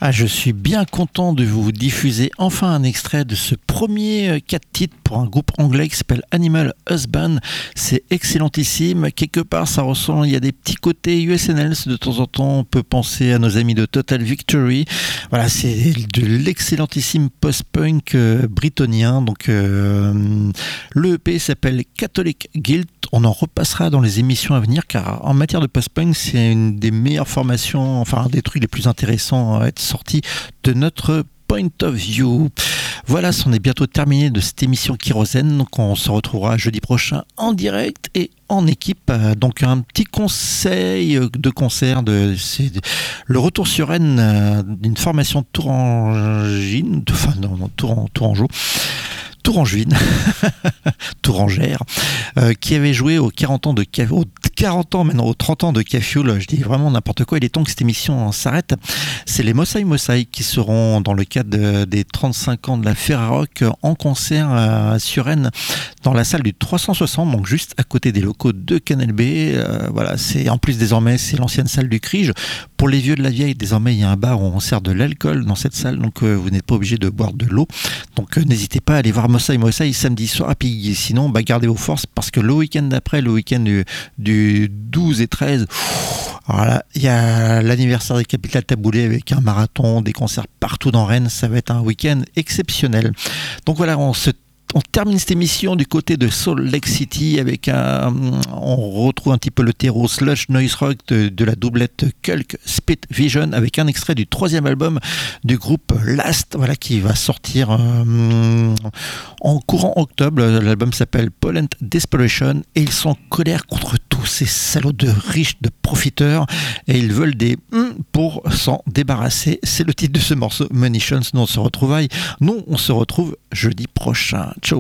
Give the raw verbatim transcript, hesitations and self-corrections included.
Ah, je suis bien content de vous diffuser enfin un extrait de ce premier quatre titres pour un groupe anglais qui s'appelle Animal Husband. C'est excellentissime. Quelque part, ça ressemble, il y a des petits côtés U S N L. De temps en temps, on peut penser à nos amis de Total Victory. Voilà, c'est de l'excellentissime post-punk euh, britonien. Donc, euh, le E P s'appelle Catholic Guilt. On en repassera dans les émissions à venir, car en matière de post-punk, c'est une des meilleures formations, enfin, un des trucs les plus intéressants à être sorti de notre point of view. Voilà, c'en est bientôt terminé de cette émission Kérosène. Donc on se retrouvera jeudi prochain en direct et en équipe. Donc un petit conseil de concert, de, c'est le retour sur Rennes d'une formation tourangine, enfin non, non Touran, Tourangeau. Tourangevine, Tourangère, euh, qui avait joué aux quarante ans de Cafioul, aux quarante ans, maintenant aux trente ans de Cafioul, je dis vraiment n'importe quoi, il est temps que cette émission s'arrête. C'est les Mossai Mossai qui seront dans le cadre de, des trente-cinq ans de la Ferrarock en concert à Suresnes, dans la salle du trois cent soixante, donc juste à côté des locaux de Canal B. Euh, voilà, c'est en plus désormais c'est l'ancienne salle du Crige. Pour les vieux de la vieille, désormais il y a un bar où on sert de l'alcool dans cette salle, donc euh, vous n'êtes pas obligé de boire de l'eau. Donc euh, n'hésitez pas à aller voir Mossai Mossai samedi soir. Et puis sinon, bah, gardez vos forces parce que le week-end d'après, le week-end du, du douze et treize, voilà, il y a l'anniversaire des Capitales Taboulé avec un marathon, des concerts partout dans Rennes. Ça va être un week-end exceptionnel. Donc voilà, on se On termine cette émission du côté de Salt Lake City avec un, on retrouve un petit peu le terreau slush noise rock de, de la doublette Kulk Spit Vision avec un extrait du troisième album du groupe Last, voilà, qui va sortir euh, en courant octobre. L'album s'appelle Pollen Desperation et ils sont en colère contre tous ces salauds de riches, de profiteurs, et ils veulent des hum pour s'en débarrasser. C'est le titre de ce morceau, Munitions. Nous on se retrouve, nous on se retrouve jeudi prochain. Ciao.